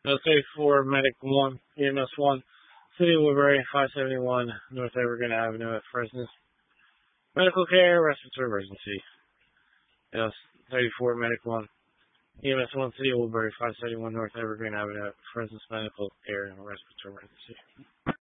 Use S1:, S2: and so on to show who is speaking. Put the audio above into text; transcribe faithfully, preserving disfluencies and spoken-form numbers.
S1: Uh, thirty-four, Medic one, E M S one, City of Woodbury, five seventy-one, North Evergreen Avenue at Fresno. Medical care, respiratory emergency. Yes, thirty-four, Medic one, E M S one, City of Woodbury, five seventy-one, North Evergreen Avenue at Fresno Medical care and respiratory emergency.